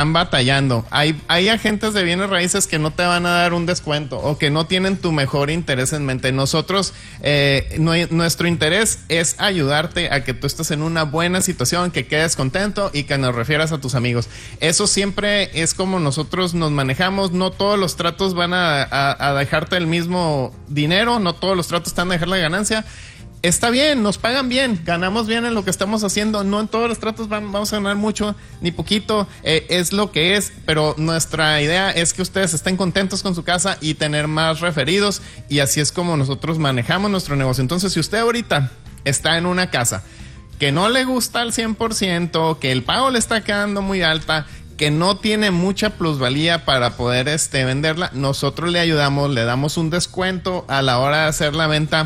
están batallando. Hay agentes de bienes raíces que no te van a dar un descuento o que no tienen tu mejor interés en mente. Nosotros, nuestro interés es ayudarte a que tú estés en una buena situación, que quedes contento y que nos refieras a tus amigos. Eso siempre es como nosotros nos manejamos. No todos los tratos van a dejarte el mismo dinero, no todos los tratos te van a dejar la ganancia. Está bien, nos pagan bien, ganamos bien en lo que estamos haciendo. No en todos los tratos vamos a ganar mucho ni poquito, es lo que es, pero nuestra idea es que ustedes estén contentos con su casa y tener más referidos, y así es como nosotros manejamos nuestro negocio. Entonces, si usted ahorita está en una casa que no le gusta al 100%, que el pago le está quedando muy alta, que no tiene mucha plusvalía para poder venderla, nosotros le ayudamos, le damos un descuento a la hora de hacer la venta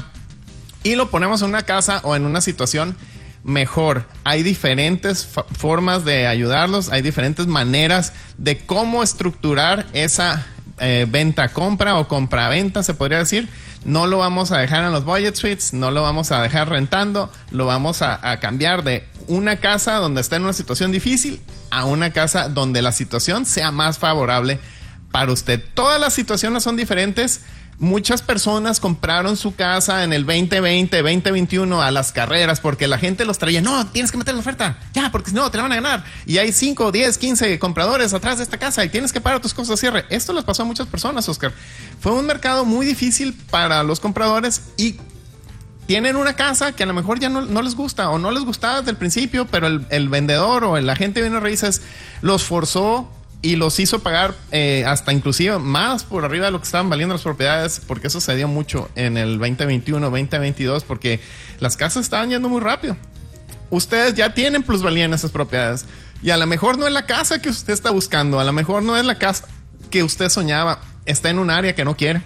y lo ponemos en una casa o en una situación mejor. Hay diferentes formas de ayudarlos, hay diferentes maneras de cómo estructurar esa venta-compra o compra-venta, se podría decir. No lo vamos a dejar en los budget suites, no lo vamos a dejar rentando, lo vamos a cambiar de una casa donde está en una situación difícil a una casa donde la situación sea más favorable para usted. Todas las situaciones son diferentes. Muchas personas compraron su casa en el 2020, 2021 a las carreras porque la gente los traía. No, tienes que meter la oferta, ya, porque si no te la van a ganar. Y hay 5, 10, 15 compradores atrás de esta casa y tienes que pagar tus costos de cierre. Esto les pasó a muchas personas, Oscar. Fue un mercado muy difícil para los compradores y tienen una casa que a lo mejor ya no les gusta o no les gustaba desde el principio, pero el vendedor o el agente de bienes raíces los forzó y los hizo pagar hasta inclusive más por arriba de lo que estaban valiendo las propiedades, porque eso se dio mucho en el 2021, 2022, porque las casas estaban yendo muy rápido. Ustedes ya tienen plusvalía en esas propiedades y a lo mejor no es la casa que usted está buscando, a lo mejor no es la casa que usted soñaba, está en un área que no quiere.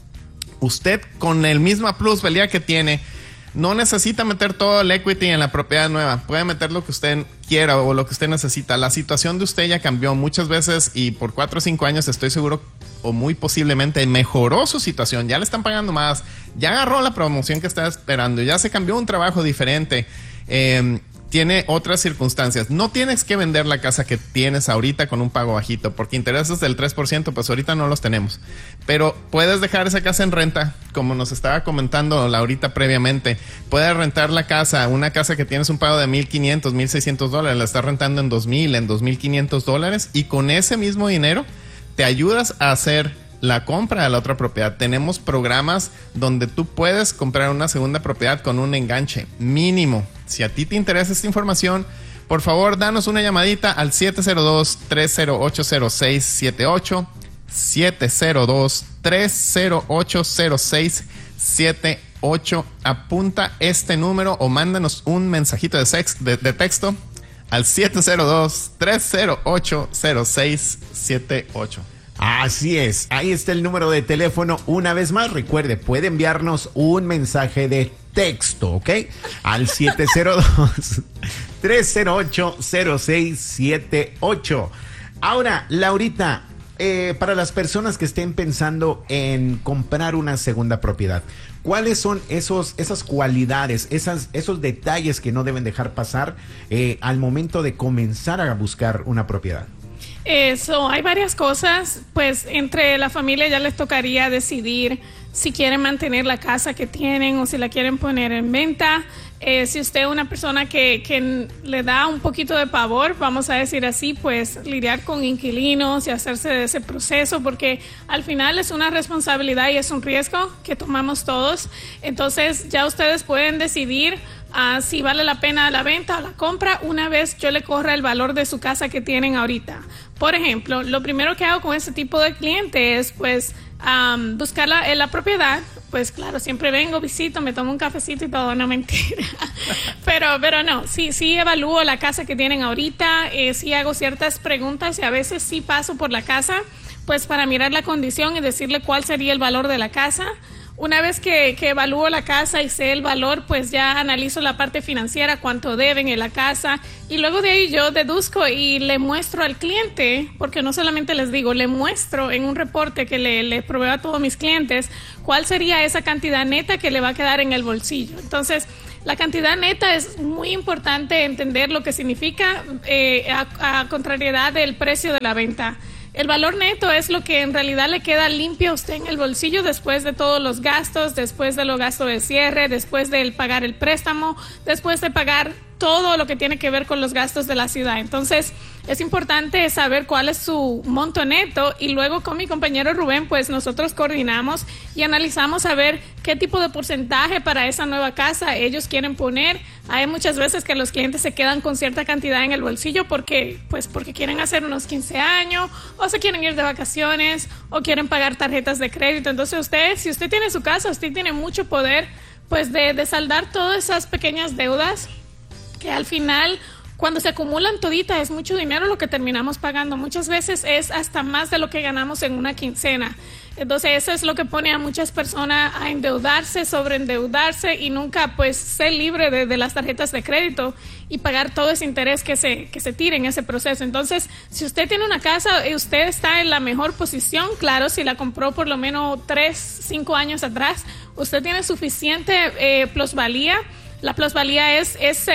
Usted con el misma plusvalía que tiene no necesita meter todo el equity en la propiedad nueva. Puede meter lo que usted quiera o lo que usted necesita. La situación de usted ya cambió muchas veces y por 4 o 5 años estoy seguro o muy posiblemente mejoró su situación. Ya le están pagando más, ya agarró la promoción que estaba esperando, ya se cambió un trabajo diferente. Tiene otras circunstancias. No tienes que vender la casa que tienes ahorita con un pago bajito, porque intereses del 3%, pues ahorita no los tenemos. Pero puedes dejar esa casa en renta, como nos estaba comentando Laurita previamente. Puedes rentar la casa, una casa que tienes un pago de $1,500, $1,600, la estás rentando en $2,000, en $2,500, y con ese mismo dinero te ayudas a hacer la compra de la otra propiedad. Tenemos programas donde tú puedes comprar una segunda propiedad con un enganche mínimo. Si a ti te interesa esta información, por favor, danos una llamadita al 702-308-0678, 702-308-0678. Apunta este número o mándanos un mensajito de texto al 702-308-0678. Así es, ahí está el número de teléfono. Una vez más, recuerde, puede enviarnos un mensaje de texto, ¿ok? Al 702-308-0678. Ahora, Laurita, para las personas que estén pensando en comprar una segunda propiedad, ¿cuáles son esas cualidades, esos detalles que no deben dejar pasar al momento de comenzar a buscar una propiedad? Hay varias cosas, pues entre la familia ya les tocaría decidir si quieren mantener la casa que tienen o si la quieren poner en venta. Si usted es una persona que le da un poquito de pavor, vamos a decir así, pues lidiar con inquilinos y hacerse de ese proceso, porque al final es una responsabilidad y es un riesgo que tomamos todos. Entonces ya ustedes pueden decidir si vale la pena la venta o la compra una vez yo le corra el valor de su casa que tienen ahorita. Por ejemplo, lo primero que hago con ese tipo de cliente es pues buscar la propiedad. Pues claro, siempre vengo, visito, me tomo un cafecito y todo, no, mentira. pero no, sí evalúo la casa que tienen ahorita, sí hago ciertas preguntas y a veces sí paso por la casa pues para mirar la condición y decirle cuál sería el valor de la casa. Una vez que evalúo la casa y sé el valor, pues ya analizo la parte financiera, cuánto deben en la casa, y luego de ahí yo deduzco y le muestro al cliente, porque no solamente les digo, le muestro en un reporte que le proveo a todos mis clientes cuál sería esa cantidad neta que le va a quedar en el bolsillo. Entonces, la cantidad neta es muy importante entender lo que significa a contrariedad del precio de la venta. El valor neto es lo que en realidad le queda limpio a usted en el bolsillo después de todos los gastos, después de los gastos de cierre, después de pagar el préstamo, después de pagar todo lo que tiene que ver con los gastos de la ciudad. Entonces, es importante saber cuál es su monto neto y luego con mi compañero Rubén, pues nosotros coordinamos y analizamos a ver qué tipo de porcentaje para esa nueva casa ellos quieren poner. Hay muchas veces que los clientes se quedan con cierta cantidad en el bolsillo porque quieren hacer unos 15 años o se quieren ir de vacaciones o quieren pagar tarjetas de crédito. Entonces, si usted tiene su casa, usted tiene mucho poder pues de saldar todas esas pequeñas deudas que al final, cuando se acumulan todita, es mucho dinero lo que terminamos pagando. Muchas veces es hasta más de lo que ganamos en una quincena. Entonces, eso es lo que pone a muchas personas a endeudarse, sobreendeudarse y nunca, pues, ser libre de las tarjetas de crédito y pagar todo ese interés que se tire en ese proceso. Entonces, si usted tiene una casa y usted está en la mejor posición, claro, si la compró por lo menos 3-5 años atrás, usted tiene suficiente plusvalía. La plusvalía es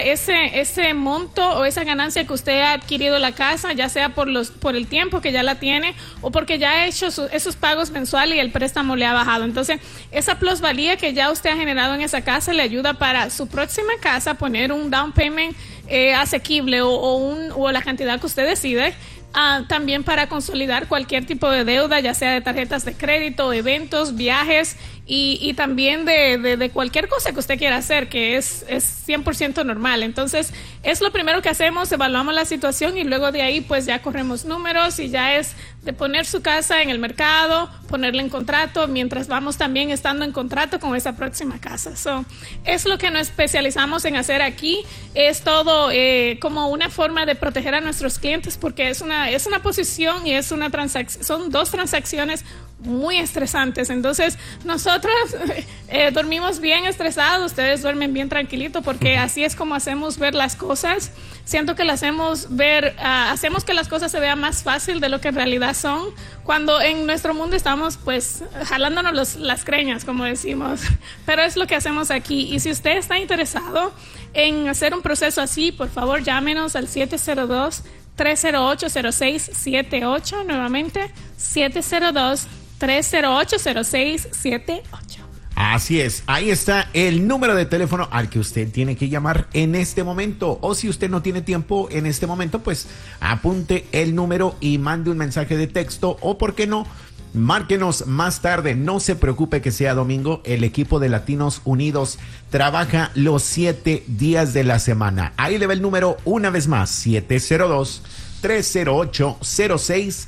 ese monto o esa ganancia que usted ha adquirido la casa, ya sea por el tiempo que ya la tiene o porque ya ha hecho esos pagos mensuales y el préstamo le ha bajado. Entonces, esa plusvalía que ya usted ha generado en esa casa le ayuda para su próxima casa poner un down payment asequible o la cantidad que usted decide. También para consolidar cualquier tipo de deuda, ya sea de tarjetas de crédito, eventos, viajes y también de cualquier cosa que usted quiera hacer, que es 100% normal. Entonces, es lo primero que hacemos, evaluamos la situación y luego de ahí pues ya corremos números y ya es de poner su casa en el mercado, ponerla en contrato, mientras vamos también estando en contrato con esa próxima casa. Es lo que nos especializamos en hacer aquí. Es todo como una forma de proteger a nuestros clientes porque es una posición y es una transacción, son dos transacciones muy estresantes. Entonces, nosotros dormimos bien estresados, ustedes duermen bien tranquilitos porque así es como hacemos ver las cosas. Siento que las hacemos ver, hacemos que las cosas se vean más fácil de lo que en realidad son, cuando en nuestro mundo estamos pues jalándonos las creñas, como decimos, pero es lo que hacemos aquí. Y si usted está interesado en hacer un proceso así, por favor llámenos al 702-308-0678, nuevamente 702-308-0678. Así es, ahí está el número de teléfono al que usted tiene que llamar en este momento, o si usted no tiene tiempo en este momento, pues apunte el número y mande un mensaje de texto, o por qué no, márquenos más tarde. No se preocupe que sea domingo, el equipo de Latinos Unidos trabaja los 7 días de la semana. Ahí le va el número una vez más, 702-308-0678,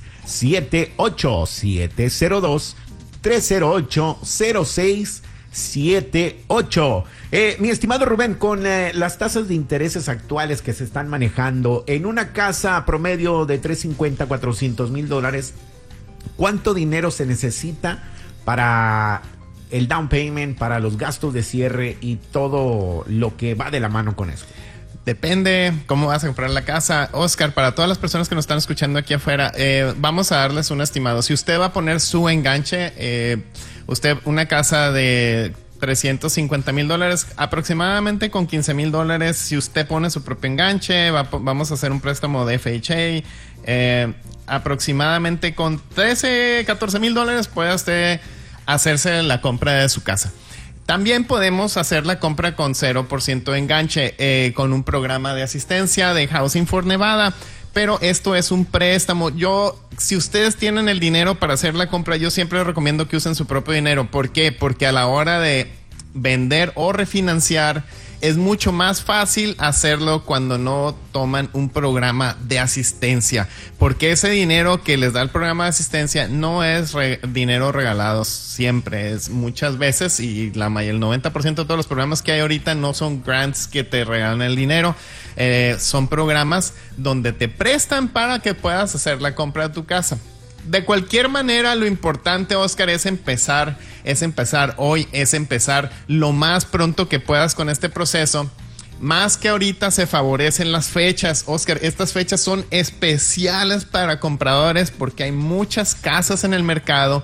702-308-0678. Mi estimado Rubén, con las tasas de intereses actuales que se están manejando en una casa promedio de $350,000 $400,000, ¿cuánto dinero se necesita para el down payment, para los gastos de cierre y todo lo que va de la mano con eso? Depende cómo vas a comprar la casa. Oscar, para todas las personas que nos están escuchando aquí afuera, vamos a darles un estimado. Si usted va a poner su enganche, usted una casa de $350,000, aproximadamente con $15,000, si usted pone su propio enganche, vamos a hacer un préstamo de FHA, aproximadamente con $13,000-14,000 puede usted hacerse la compra de su casa. También podemos hacer la compra con 0% de enganche con un programa de asistencia de Housing for Nevada, pero esto es un préstamo. Si ustedes tienen el dinero para hacer la compra, yo siempre les recomiendo que usen su propio dinero. ¿Por qué? Porque a la hora de vender o refinanciar es mucho más fácil hacerlo cuando no toman un programa de asistencia, porque ese dinero que les da el programa de asistencia no es dinero regalado siempre, es muchas veces, y el 90% de todos los programas que hay ahorita no son grants que te regalan el dinero, son programas donde te prestan para que puedas hacer la compra de tu casa. De cualquier manera, lo importante, Oscar, es empezar hoy, es empezar lo más pronto que puedas con este proceso. Más que ahorita se favorecen las fechas, Oscar. Estas fechas son especiales para compradores porque hay muchas casas en el mercado,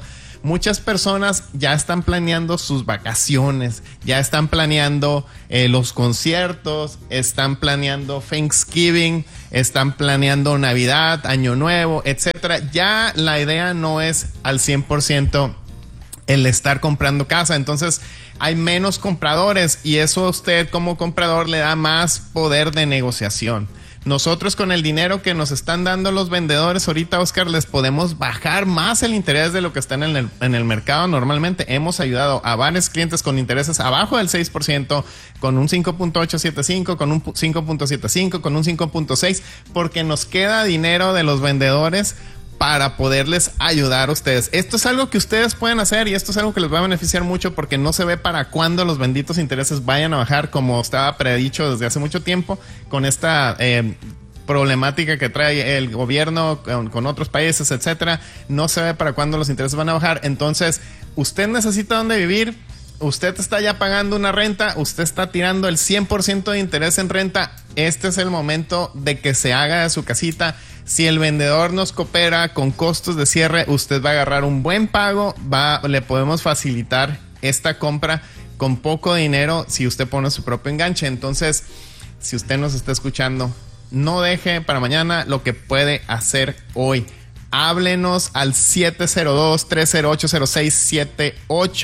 muchas personas ya están planeando sus vacaciones, ya están planeando los conciertos, están planeando Thanksgiving, están planeando Navidad, Año Nuevo, etcétera. Ya la idea no es al 100% el estar comprando casa. Entonces hay menos compradores y eso a usted como comprador le da más poder de negociación. Nosotros con el dinero que nos están dando los vendedores ahorita, Oscar, les podemos bajar más el interés de lo que está en el mercado. Normalmente hemos ayudado a varios clientes con intereses abajo del 6%, con un 5.875, con un 5.75, con un 5.6, porque nos queda dinero de los vendedores para poderles ayudar a ustedes. Esto es algo que ustedes pueden hacer y esto es algo que les va a beneficiar mucho porque no se ve para cuándo los benditos intereses vayan a bajar, como estaba predicho desde hace mucho tiempo con esta problemática que trae el gobierno con otros países, etcétera. No se ve para cuándo los intereses van a bajar. Entonces, usted necesita dónde vivir. Usted está ya pagando una renta, usted está tirando el 100% de interés en renta. Este es el momento de que se haga de su casita. Si el vendedor nos coopera con costos de cierre, usted va a agarrar un buen pago, le podemos facilitar esta compra con poco dinero si usted pone su propio enganche. Entonces, si usted nos está escuchando, no deje para mañana lo que puede hacer hoy. Háblenos al 702-308-0678,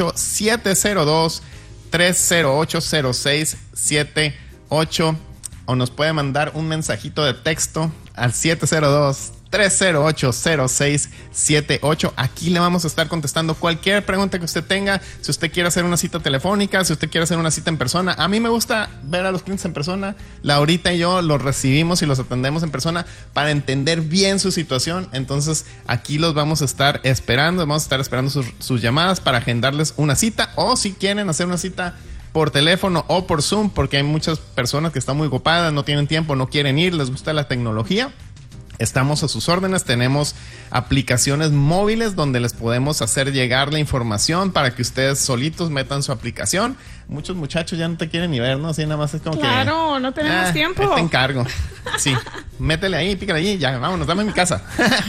702-308-0678, o nos puede mandar un mensajito de texto al 702-308-0678. Aquí le vamos a estar contestando cualquier pregunta que usted tenga. Si usted quiere hacer una cita telefónica, si usted quiere hacer una cita en persona. A mí me gusta ver a los clientes en persona. Laurita y yo los recibimos y los atendemos en persona para entender bien su situación. Entonces aquí los vamos a estar esperando. Vamos a estar esperando sus llamadas para agendarles una cita, o si quieren hacer una cita por teléfono o por Zoom, porque hay muchas personas que están muy ocupadas, no tienen tiempo, no quieren ir, les gusta la tecnología. Estamos a sus órdenes, tenemos aplicaciones móviles donde les podemos hacer llegar la información para que ustedes solitos metan su aplicación. Muchos muchachos ya no te quieren ni ver, ¿no? Así nada más es como claro, no tenemos tiempo. Te encargo. Sí, métele ahí, pícale ahí, ya, vámonos, dame mi casa.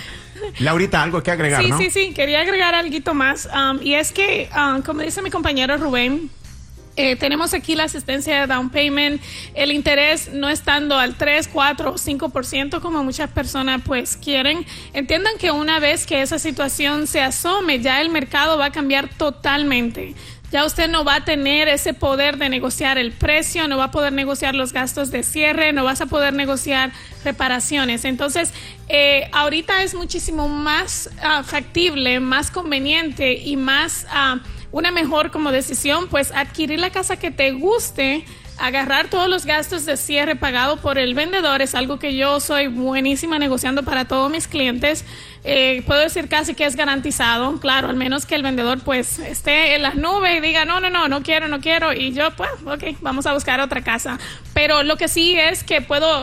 Laurita, algo que agregar, sí, ¿no? Sí, quería agregar algo más. Y es que, como dice mi compañero Rubén, tenemos aquí la asistencia de down payment, el interés no estando al 3, 4 o 5% como muchas personas pues quieren. Entiendan que una vez que esa situación se asome, ya el mercado va a cambiar totalmente. Ya usted no va a tener ese poder de negociar el precio, no va a poder negociar los gastos de cierre, no vas a poder negociar reparaciones. Entonces, ahorita es muchísimo más factible, más conveniente y más una mejor como decisión, pues adquirir la casa que te guste, agarrar todos los gastos de cierre pagado por el vendedor. Es algo que yo soy buenísima negociando para todos mis clientes. Puedo decir casi que es garantizado, claro, al menos que el vendedor pues esté en las nubes y diga no quiero, y yo pues ok, vamos a buscar otra casa. Pero lo que sí es que puedo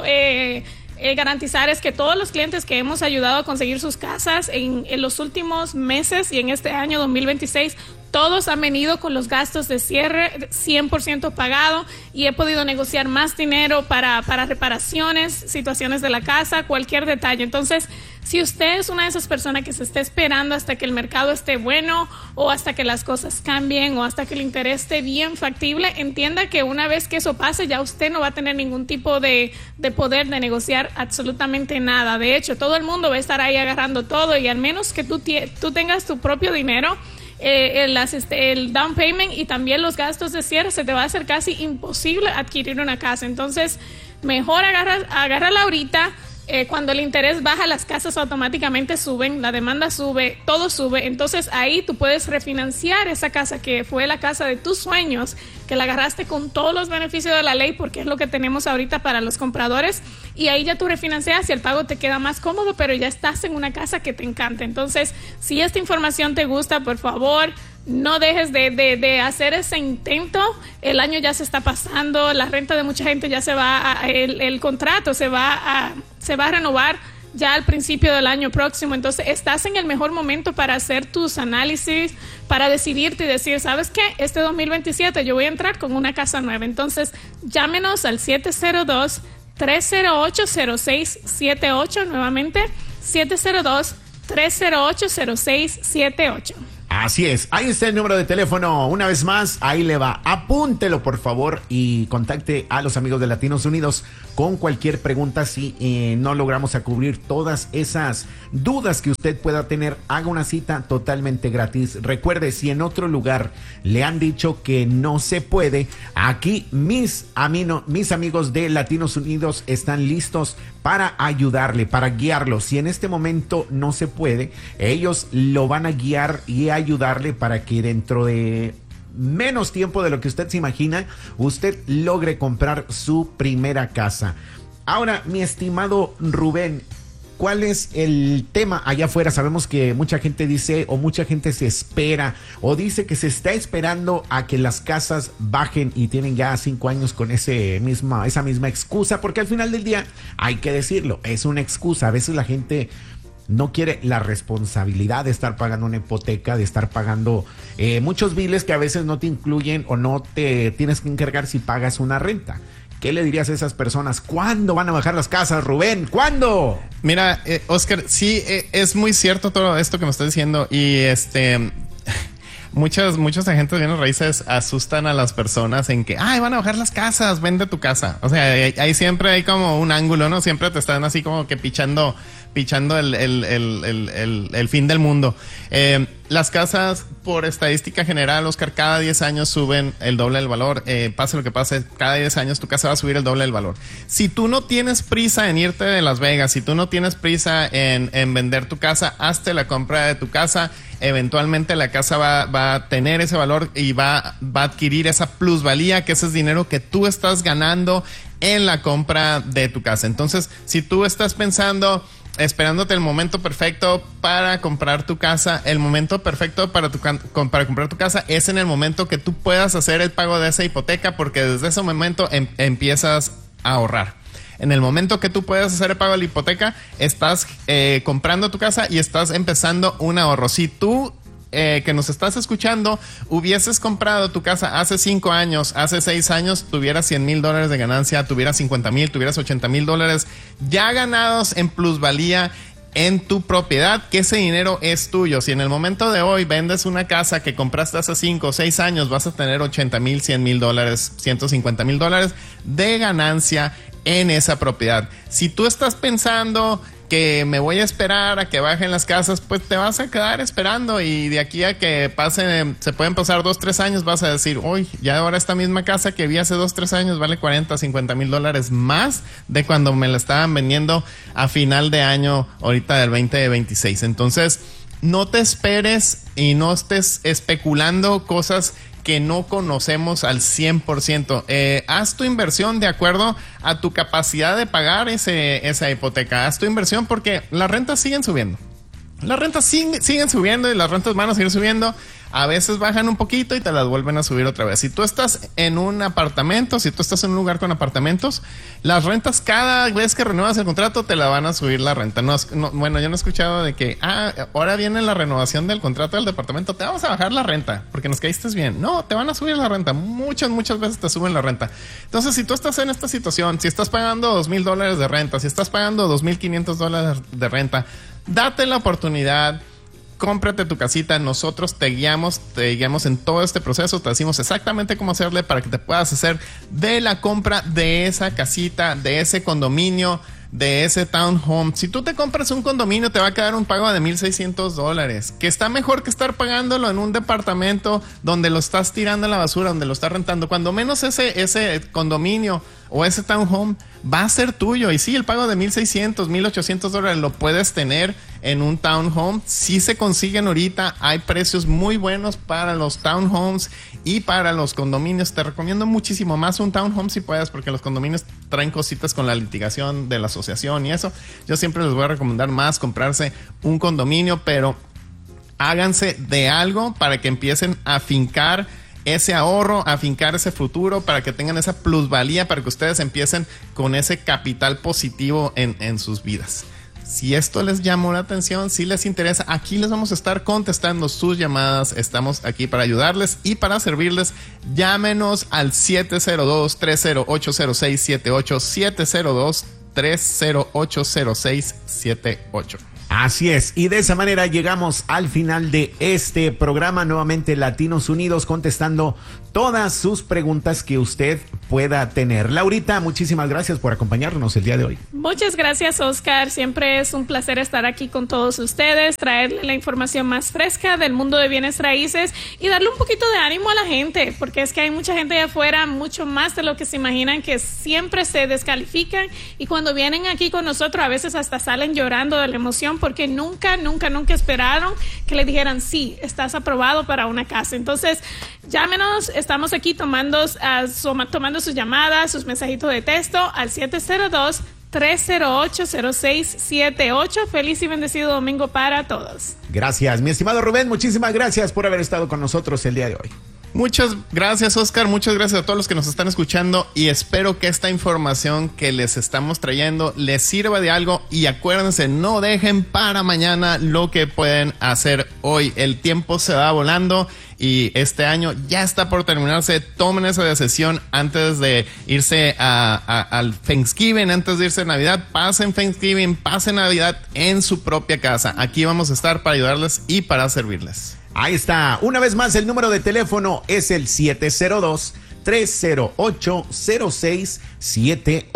garantizar es que todos los clientes que hemos ayudado a conseguir sus casas en los últimos meses y en este año 2026, todos han venido con los gastos de cierre 100% pagado, y he podido negociar más dinero para reparaciones, situaciones de la casa, cualquier detalle. Entonces, si usted es una de esas personas que se está esperando hasta que el mercado esté bueno, o hasta que las cosas cambien, o hasta que el interés esté bien factible, entienda que una vez que eso pase, ya usted no va a tener ningún tipo de poder de negociar absolutamente nada. De hecho, todo el mundo va a estar ahí agarrando todo, y al menos que tú tengas tu propio dinero, el down payment y también los gastos de cierre, se te va a hacer casi imposible adquirir una casa. Entonces, mejor agárrala ahorita. Cuando el interés baja, las casas automáticamente suben, la demanda sube, todo sube. Entonces ahí tú puedes refinanciar esa casa que fue la casa de tus sueños, que la agarraste con todos los beneficios de la ley, porque es lo que tenemos ahorita para los compradores, y ahí ya tú refinancias y el pago te queda más cómodo, pero ya estás en una casa que te encanta. Entonces, si esta información te gusta, por favor, no dejes de hacer ese intento. El año ya se está pasando, la renta de mucha gente ya se va, el contrato se va a renovar ya al principio del año próximo. Entonces estás en el mejor momento para hacer tus análisis, para decidirte y decir, ¿sabes qué? Este 2027 yo voy a entrar con una casa nueva. Entonces llámenos al 702-308-0678, nuevamente 702-308-0678. Así es, ahí está el número de teléfono, una vez más, ahí le va, apúntelo por favor y contacte a los amigos de Latinos Unidos con cualquier pregunta. Si no logramos a cubrir todas esas dudas que usted pueda tener, haga una cita totalmente gratis. Recuerde, si en otro lugar le han dicho que no se puede, aquí mis amigos de Latinos Unidos están listos para ayudarle, para guiarlo. Si en este momento no se puede, ellos lo van a guiar y ayudarle para que dentro de menos tiempo de lo que usted se imagina, usted logre comprar su primera casa. Ahora, mi estimado Rubén, ¿cuál es el tema allá afuera? Sabemos que mucha gente dice, o mucha gente se espera, o dice que se está esperando a que las casas bajen y tienen ya 5 años con esa misma excusa, porque al final del día, hay que decirlo, es una excusa. A veces la gente no quiere la responsabilidad de estar pagando una hipoteca, de estar pagando muchos biles que a veces no te incluyen o no te tienes que encargar si pagas una renta. ¿Qué le dirías a esas personas? ¿Cuándo van a bajar las casas, Rubén? ¿Cuándo? Mira, Oscar, sí, es muy cierto todo esto que me estás diciendo. Y muchos agentes de bienes raíces asustan a las personas en que, van a bajar las casas, vende tu casa. O sea, ahí siempre hay como un ángulo, ¿no? Siempre te están así como que pichando el fin del mundo. Las casas, por estadística general, Oscar, cada 10 años suben el doble del valor. Pase lo que pase, cada 10 años tu casa va a subir el doble del valor. Si tú no tienes prisa en irte de Las Vegas, si tú no tienes prisa en vender tu casa, hazte la compra de tu casa. Eventualmente la casa va a tener ese valor y va a adquirir esa plusvalía, que ese es dinero que tú estás ganando en la compra de tu casa. Entonces, si tú estás esperándote el momento perfecto para comprar tu casa, el momento perfecto para comprar tu casa es en el momento que tú puedas hacer el pago de esa hipoteca, porque desde ese momento empiezas a ahorrar. En el momento que tú puedes hacer el pago de la hipoteca, estás comprando tu casa y estás empezando un ahorro. Si tú que nos estás escuchando hubieses comprado tu casa hace 5 años, hace 6 años, tuvieras $100,000 de ganancia, tuvieras 50,000, tuvieras $80,000 ya ganados en plusvalía en tu propiedad, que ese dinero es tuyo. Si en el momento de hoy vendes una casa que compraste hace 5 o 6 años, vas a tener $80,000, $100,000, $150,000 de ganancia en esa propiedad. Si tú estás pensando que me voy a esperar a que bajen las casas, pues te vas a quedar esperando, y de aquí a que se pueden pasar 2-3 años, vas a decir, uy, ya ahora esta misma casa que vi hace 2-3 años vale $40,000-$50,000 más de cuando me la estaban vendiendo a final de año ahorita del 2026. Entonces, no te esperes y no estés especulando cosas que no conocemos al 100%. Haz tu inversión de acuerdo a tu capacidad de pagar esa hipoteca. Haz tu inversión porque las rentas siguen subiendo. Las rentas siguen subiendo y las rentas van a seguir subiendo. A veces bajan un poquito y te las vuelven a subir otra vez. Si tú estás en un apartamento, si tú estás en un lugar con apartamentos, las rentas cada vez que renuevas el contrato te la van a subir la renta. Bueno, yo no he escuchado de que, ahora viene la renovación del contrato del departamento, te vamos a bajar la renta porque nos caíste bien. No, te van a subir la renta. Muchas veces te suben la renta. Entonces, si tú estás en esta situación, si estás pagando $2,000 de renta, si estás pagando $2,500 de renta, date la oportunidad. Cómprate tu casita, nosotros te guiamos en todo este proceso, te decimos exactamente cómo hacerle para que te puedas hacer de la compra de esa casita, de ese condominio, de ese townhome. Si tú te compras un condominio, te va a quedar un pago de $1,600, que está mejor que estar pagándolo en un departamento donde lo estás tirando a la basura, donde lo estás rentando. Cuando menos ese condominio o ese townhome va a ser tuyo. Y sí, el pago de $1,600, $1,800 lo puedes tener en un townhome. Sí se consiguen ahorita, hay precios muy buenos para los townhomes y para los condominios. Te recomiendo muchísimo más un townhome si puedes, porque los condominios traen cositas con la litigación de la asociación y eso. Yo siempre les voy a recomendar más comprarse un condominio, pero háganse de algo para que empiecen a fincar ese ahorro, a fincar ese futuro, para que tengan esa plusvalía, para que ustedes empiecen con ese capital positivo en sus vidas. Si esto les llamó la atención, si les interesa, aquí les vamos a estar contestando sus llamadas. Estamos aquí para ayudarles y para servirles. Llámenos al 702-308-0678, 702-308-0678. Así es, y de esa manera llegamos al final de este programa, nuevamente Latinos Unidos, contestando todas sus preguntas que usted pueda tener. Laurita, muchísimas gracias por acompañarnos el día de hoy. Muchas gracias, Oscar. Siempre es un placer estar aquí con todos ustedes, traerle la información más fresca del mundo de bienes raíces y darle un poquito de ánimo a la gente, porque es que hay mucha gente allá afuera, mucho más de lo que se imaginan, que siempre se descalifican, y cuando vienen aquí con nosotros a veces hasta salen llorando de la emoción porque nunca esperaron que le dijeran sí, estás aprobado para una casa. Entonces, llámenos, estamos aquí tomando sus llamadas, sus mensajitos de texto al 702-308-0678. Feliz y bendecido domingo para todos. Gracias, mi estimado Rubén, muchísimas gracias por haber estado con nosotros el día de hoy. Muchas gracias, Oscar. Muchas gracias a todos los que nos están escuchando y espero que esta información que les estamos trayendo les sirva de algo, y acuérdense, no dejen para mañana lo que pueden hacer hoy. El tiempo se va volando y este año ya está por terminarse. Tomen esa decisión antes de irse al Thanksgiving, antes de irse a Navidad. Pasen Thanksgiving, pasen Navidad en su propia casa. Aquí vamos a estar para ayudarles y para servirles. Ahí está. Una vez más, el número de teléfono es el 702-308-0678.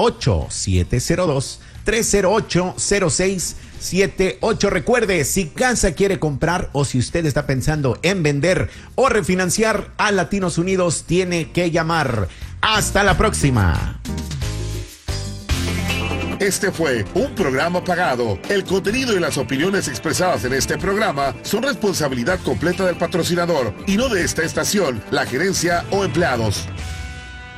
702-308-0678. Recuerde, si casa quiere comprar o si usted está pensando en vender o refinanciar, a Latinos Unidos tiene que llamar. Hasta la próxima. Este fue un programa pagado. El contenido y las opiniones expresadas en este programa son responsabilidad completa del patrocinador y no de esta estación, la gerencia o empleados.